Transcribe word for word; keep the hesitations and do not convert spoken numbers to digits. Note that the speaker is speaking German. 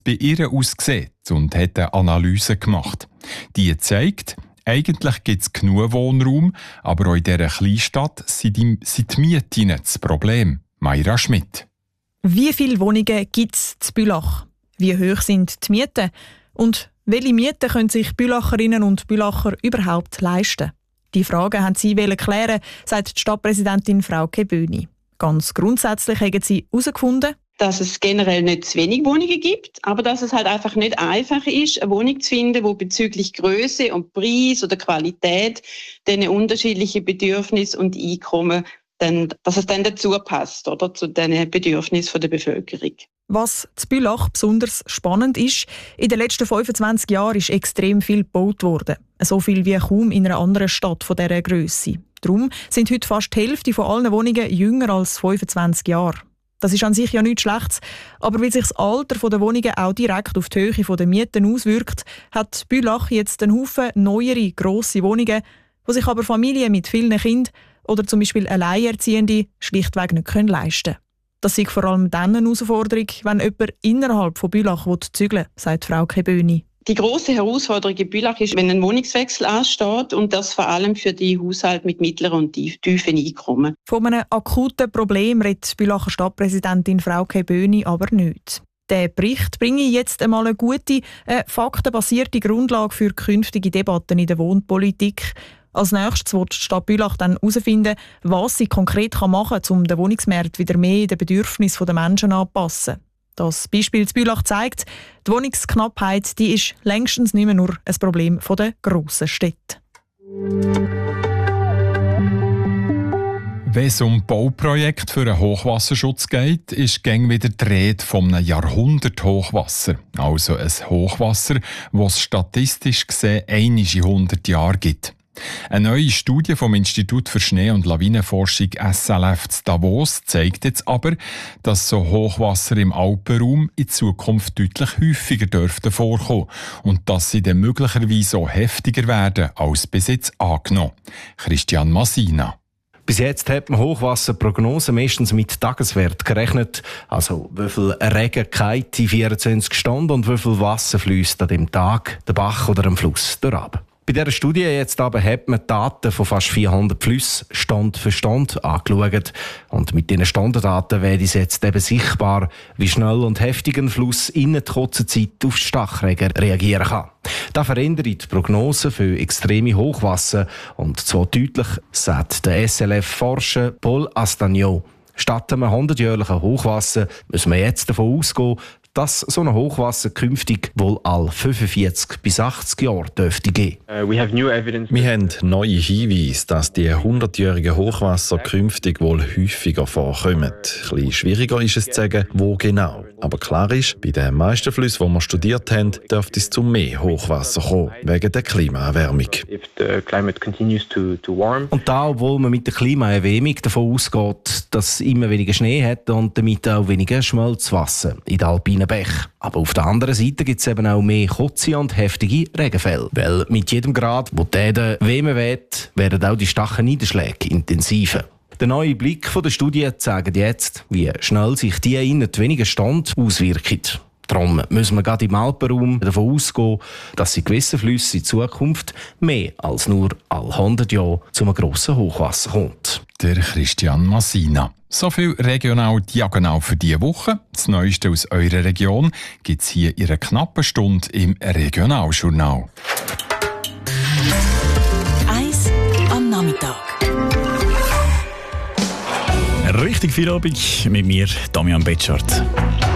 bei ihr aussieht und hat eine Analyse gemacht. Die zeigt, eigentlich gibt es genug Wohnraum, aber auch in dieser Kleinstadt sind die, sind die Mieten das Problem. Mayra Schmidt. Wie viele Wohnungen gibt es in Bülach? Wie hoch sind die Mieten? Und welche Mieten können sich Bülacherinnen und Bülacher überhaupt leisten? Die Fragen haben sie klären, sagt die Stadtpräsidentin Frauke Böhni. Ganz grundsätzlich haben sie herausgefunden, dass es generell nicht zu wenig Wohnungen gibt, aber dass es halt einfach nicht einfach ist, eine Wohnung zu finden, die bezüglich Größe und Preis oder Qualität diesen unterschiedlichen Bedürfnissen und Einkommen, dann, dass es dann dazu passt, oder, zu diesen Bedürfnissen der Bevölkerung. Was in Bülach besonders spannend ist, in den letzten fünfundzwanzig Jahren ist extrem viel gebaut worden. So viel wie kaum in einer anderen Stadt von dieser Grösse. Darum sind heute fast die Hälfte von allen Wohnungen jünger als fünfundzwanzig Jahre. Das ist an sich ja nichts Schlechtes, aber weil sich das Alter der Wohnungen auch direkt auf die Höhe der Mieten auswirkt, hat Bülach jetzt einen Haufen neuere, grosse Wohnungen, die sich aber Familien mit vielen Kindern oder zum Beispiel Alleinerziehende schlichtweg nicht leisten können. Das ist vor allem dann eine Herausforderung, wenn jemand innerhalb von Bülach zügeln will, sagt Frauke Böhni. Die grosse Herausforderung in Bülach ist, wenn ein Wohnungswechsel ansteht und das vor allem für die Haushalte mit mittleren und tiefen Einkommen. Von einem akuten Problem redet die Bülacher Stadtpräsidentin Frauke Böhni aber nicht. Der Bericht bringe jetzt einmal eine gute, äh, faktenbasierte Grundlage für künftige Debatten in der Wohnpolitik. Als nächstes wird die Stadt Bülach dann herausfinden, was sie konkret machen kann, um den Wohnungsmarkt wieder mehr den Bedürfnissen der Menschen anzupassen. Das Beispiel in Bülach zeigt, die Wohnungsknappheit die ist längstens nicht mehr nur ein Problem der grossen Städte. Wenn es um Bauprojekte für einen Hochwasserschutz geht, ist gäng wieder die Rede von einem Jahrhundert-Hochwasser. Also ein Hochwasser, das es statistisch gesehen einmal in hundert Jahren gibt. Eine neue Studie vom Institut für Schnee- und Lawinenforschung S L F zu Davos zeigt jetzt aber, dass so Hochwasser im Alpenraum in Zukunft deutlich häufiger dürften vorkommen und dass sie dann möglicherweise auch heftiger werden als bis jetzt angenommen. Christian Massina. Bis jetzt hat man Hochwasserprognosen meistens mit Tageswert gerechnet. Also wie viel Regen geht in vierundzwanzig Stunden und wie viel Wasser fließt an dem Tag, der Bach oder am Fluss durchab. Bei dieser Studie jetzt aber hat man Daten von fast vierhundert Flüssen Stand für Stand angeschaut. Und mit diesen Standdaten wäre es jetzt eben sichtbar, wie schnell und heftig ein Fluss in der kurzen Zeit auf Starkregen reagieren kann. Das verändert die Prognose für extreme Hochwasser. Und zwar deutlich, sagt der S L F-Forscher Paul Astagnaud. Statt einem hundertjährlichen Hochwasser müssen wir jetzt davon ausgehen, dass so ein Hochwasser künftig wohl alle fünfundvierzig bis achtzig Jahre dürfte geben. Uh, we have new evidence. Wir haben neue Hinweise, dass die hundertjährigen Hochwasser künftig wohl häufiger vorkommen. Ein bisschen schwieriger ist es zu sagen, wo genau. Aber klar ist, bei den meisten Flüssen, die wir studiert haben, dürfte es zu mehr Hochwasser kommen, wegen der Klimaerwärmung. If the climate continues to, to warm. Und da, obwohl man mit der Klimaerwärmung davon ausgeht, dass es immer weniger Schnee hat und damit auch weniger Schmelzwasser in den alpinen Bächen. Aber auf der anderen Seite gibt es eben auch mehr kurze und heftige Regenfälle. Weil mit jedem Grad, wo die Erde wärmer wird, werden auch die starken Niederschläge intensiver. Der neue Blick von der Studie zeigt jetzt, wie schnell sich die innert weniger Stand auswirken. Darum müssen wir gerade im Alpenraum davon ausgehen, dass in gewissen Flüssen in Zukunft mehr als nur alle hundert Jahre zu einem grossen Hochwasser kommt. Der Christian Massina. So viel regional diagonal für diese Woche. Das Neueste aus eurer Region gibt es hier in einer knappen Stunde im Regionaljournal. Eis am Nachmittag. Richtig viel Abend mit mir, Damian Betschart.